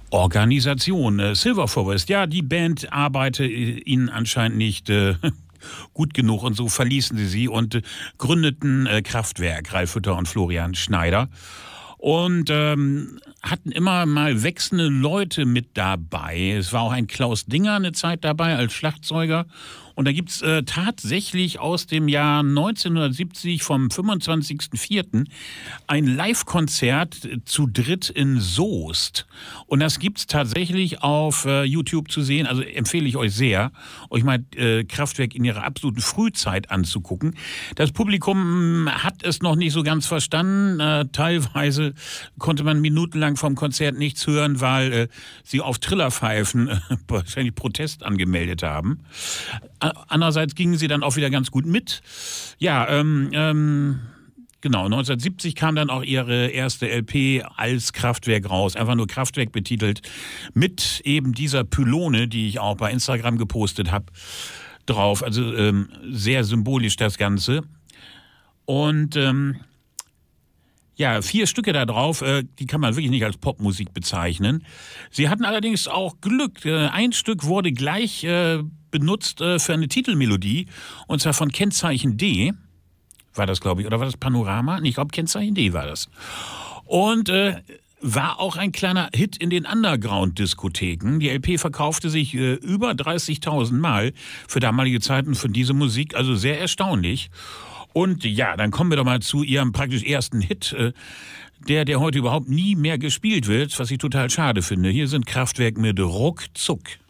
Organisation. Silver Forest, ja, die Band arbeitete ihnen anscheinend nicht gut genug und so verließen sie und gründeten Kraftwerk, Ralf Hütter und Florian Schneider. Und hatten immer mal wechselnde Leute mit dabei. Es war auch ein Klaus Dinger eine Zeit dabei als Schlagzeuger. Und da gibt's tatsächlich aus dem Jahr 1970 vom 25.04. ein Live-Konzert zu dritt in Soest. Und das gibt's tatsächlich auf YouTube zu sehen. Also empfehle ich euch sehr, euch mal Kraftwerk in ihrer absoluten Frühzeit anzugucken. Das Publikum hat es noch nicht so ganz verstanden. Teilweise konnte man minutenlang vom Konzert nichts hören, weil sie auf Trillerpfeifen wahrscheinlich Protest angemeldet haben. Andererseits gingen sie dann auch wieder ganz gut mit. Ja, genau, 1970 kam dann auch ihre erste LP als Kraftwerk raus, einfach nur Kraftwerk betitelt, mit eben dieser Pylone, die ich auch bei Instagram gepostet habe, drauf. Also sehr symbolisch das Ganze. Und ja, 4 Stücke da drauf, die kann man wirklich nicht als Popmusik bezeichnen. Sie hatten allerdings auch Glück. Ein Stück wurde gleich benutzt für eine Titelmelodie, und zwar von Kennzeichen D, war das, glaube ich, oder war das Panorama? Ich glaube, Kennzeichen D war das. Und war auch ein kleiner Hit in den Underground-Diskotheken. Die LP verkaufte sich über 30.000 Mal für damalige Zeiten für diese Musik, also sehr erstaunlich. Und ja, dann kommen wir doch mal zu ihrem praktisch ersten Hit, der heute überhaupt nie mehr gespielt wird, was ich total schade finde. Hier sind Kraftwerk mit Ruckzuck.